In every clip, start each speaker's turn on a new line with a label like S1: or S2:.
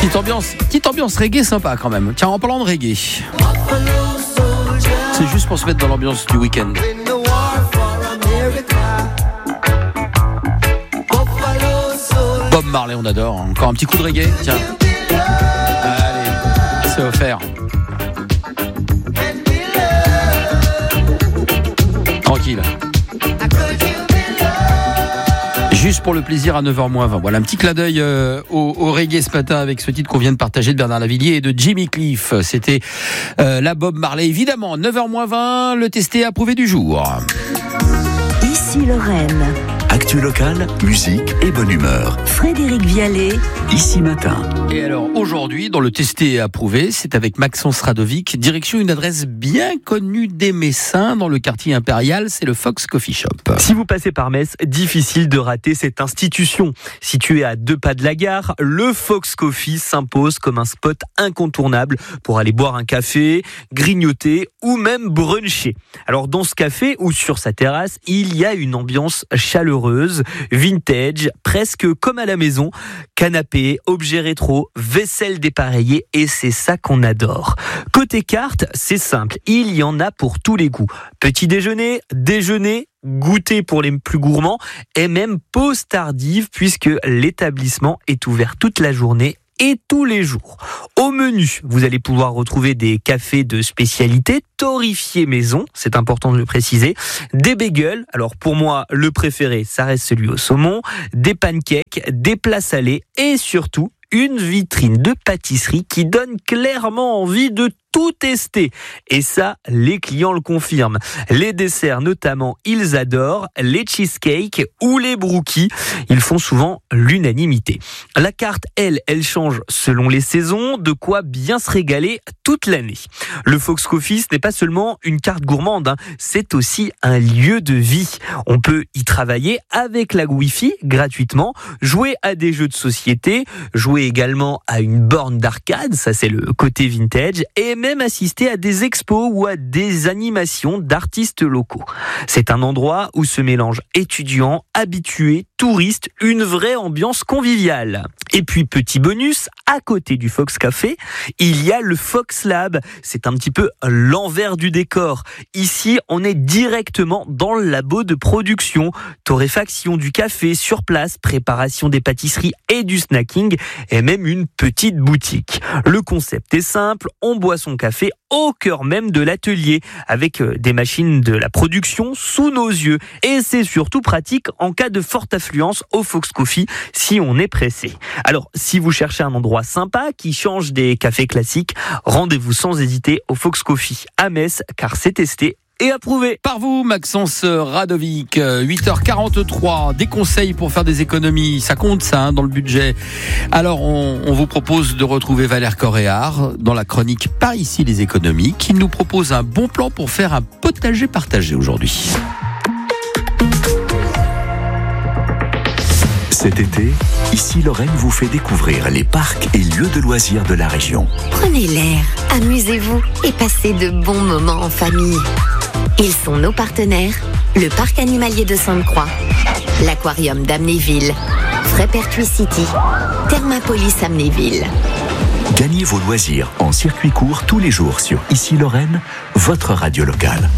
S1: Petite ambiance reggae sympa quand même. Tiens, en parlant de reggae, c'est juste pour se mettre dans l'ambiance du week-end. Bob Marley, on adore. Encore un petit coup de reggae, tiens. Allez, c'est offert. Tranquille. Juste pour le plaisir à 9h-20. Voilà un petit clin d'œil au reggae ce matin avec ce titre qu'on vient de partager de Bernard Lavilliers et de Jimmy Cliff. C'était la Bob Marley, évidemment. 9h-20, le testé approuvé du jour.
S2: Ici Lorraine.
S3: Actu locale, musique et bonne humeur.
S2: Frédéric Vialet.
S3: Ici Matin.
S1: Et alors aujourd'hui, dans le testé et approuvé, c'est avec Maxence Radovic, direction une adresse bien connue des Messins dans le quartier impérial, c'est le Fox Coffee Shop.
S4: Si vous passez par Metz, difficile de rater cette institution. Située à 2 pas de la gare, le Fox Coffee s'impose comme un spot incontournable pour aller boire un café, grignoter ou même bruncher. Alors dans ce café ou sur sa terrasse, il y a une ambiance chaleureuse, vintage, presque comme à la maison. Canapé, objets rétro, vaisselle dépareillée et c'est ça qu'on adore. Côté carte, c'est simple, il y en a pour tous les goûts. Petit déjeuner, déjeuner, goûter pour les plus gourmands et même pause tardive puisque l'établissement est ouvert toute la journée et tous les jours. Au menu, vous allez pouvoir retrouver des cafés de spécialité, torréfiés maison, c'est important de le préciser, des bagels, alors pour moi le préféré, ça reste celui au saumon, des pancakes, des plats salés et surtout une vitrine de pâtisserie qui donne clairement envie de tout tester. Et ça, les clients le confirment. Les desserts notamment, ils adorent les cheesecakes ou les brookies. Ils font souvent l'unanimité. La carte, elle change selon les saisons, de quoi bien se régaler toute l'année. Le Fox Coffee, ce n'est pas seulement une carte gourmande, c'est aussi un lieu de vie. On peut y travailler avec la Wi-Fi gratuitement, jouer à des jeux de société, jouer également à une borne d'arcade, ça c'est le côté vintage, et même assister à des expos ou à des animations d'artistes locaux. C'est un endroit où se mélangent étudiants, habitués, touristes, une vraie ambiance conviviale. Et puis petit bonus, à côté du Fox Café, il y a le Fox Lab. C'est un petit peu l'envers du décor. Ici, on est directement dans le labo de production, torréfaction du café sur place, préparation des pâtisseries et du snacking, et même une petite boutique. Le concept est simple, on boit son café au cœur même de l'atelier, avec des machines de la production sous nos yeux. Et c'est surtout pratique en cas de forte affluence au Fox Coffee si on est pressé. Alors, si vous cherchez un endroit sympa qui change des cafés classiques, rendez-vous sans hésiter au Fox Coffee à Metz, car c'est testé et approuvé.
S1: Par vous, Maxence Radovic, 8h43, des conseils pour faire des économies, ça compte ça dans le budget. Alors on vous propose de retrouver Valère Coréard dans la chronique Par ici les économies, qui nous propose un bon plan pour faire un potager partagé aujourd'hui.
S3: Cet été, Ici Lorraine vous fait découvrir les parcs et lieux de loisirs de la région.
S5: Prenez l'air, amusez-vous et passez de bons moments en famille. Ils sont nos partenaires, le parc animalier de Sainte-Croix, l'aquarium d'Amnéville, Frépertuis City, Thermapolis Amnéville.
S3: Gagnez vos loisirs en circuit court tous les jours sur Ici Lorraine, votre radio locale.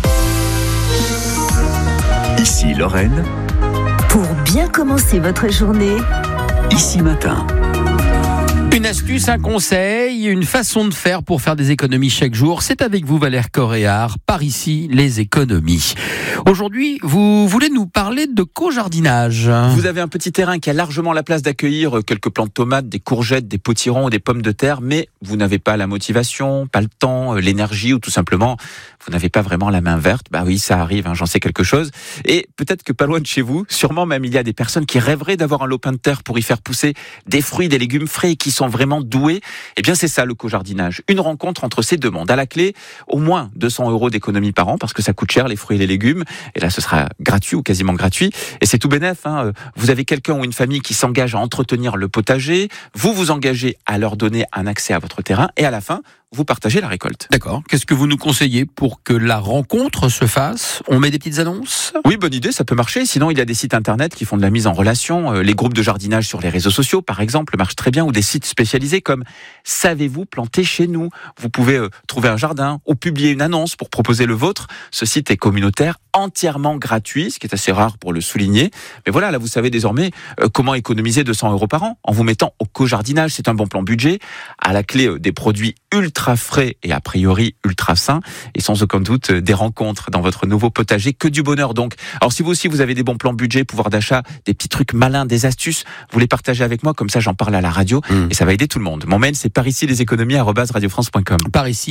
S3: Ici Lorraine,
S2: pour bien commencer votre journée,
S3: Ici Matin.
S1: Une astuce, un conseil, une façon de faire pour faire des économies chaque jour. C'est avec vous, Valère Coréard, par ici, les économies. Aujourd'hui, vous voulez nous parler de co-jardinage.
S6: Vous avez un petit terrain qui a largement la place d'accueillir quelques plants de tomates, des courgettes, des potirons ou des pommes de terre, mais vous n'avez pas la motivation, pas le temps, l'énergie ou tout simplement, vous n'avez pas vraiment la main verte. Bah oui, ça arrive, j'en sais quelque chose. Et peut-être que pas loin de chez vous, sûrement même il y a des personnes qui rêveraient d'avoir un lopin de terre pour y faire pousser des fruits, des légumes frais qui sont vraiment doués. Eh bien, c'est ça le co-jardinage. Une rencontre entre ces deux mondes. À la clé, au moins 200 € d'économie par an parce que ça coûte cher les fruits et les légumes. Et là, ce sera gratuit ou quasiment gratuit. Et c'est tout bénef. Vous avez quelqu'un ou une famille qui s'engage à entretenir le potager. Vous vous engagez à leur donner un accès à votre terrain. Et à la fin, vous partagez la récolte.
S1: D'accord. Qu'est-ce que vous nous conseillez pour que la rencontre se fasse ? On met des petites annonces ?
S6: Oui, bonne idée, ça peut marcher. Sinon, il y a des sites internet qui font de la mise en relation. Les groupes de jardinage sur les réseaux sociaux, par exemple, marchent très bien, ou des sites spécialisés comme « Savez-vous planter chez nous ?» Vous pouvez trouver un jardin ou publier une annonce pour proposer le vôtre. Ce site est communautaire, entièrement gratuit, ce qui est assez rare pour le souligner. Mais voilà, là, vous savez désormais comment économiser 200 € par an en vous mettant au co-jardinage. C'est un bon plan budget. À la clé, des produits ultra frais et a priori ultra sains. Et sans aucun doute, des rencontres dans votre nouveau potager. Que du bonheur donc. Alors si vous aussi, vous avez des bons plans budget, pouvoir d'achat, des petits trucs malins, des astuces, vous les partagez avec moi. Comme ça, j'en parle à la radio et ça va aider tout le monde. Mon mail, c'est paricileséconomies@radiofrance.com.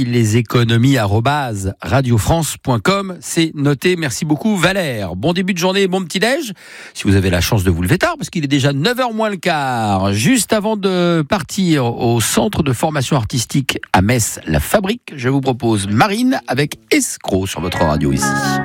S1: paricileséconomies@radiofrance.com. C'est noté. Merci beaucoup, Valère. Bon début de journée, bon petit-déj. Si vous avez la chance de vous lever tard, parce qu'il est déjà 9h moins le quart. Juste avant de partir au centre de formation artistique à Metz, la Fabrique, je vous propose Marine avec Escroc sur votre radio ici.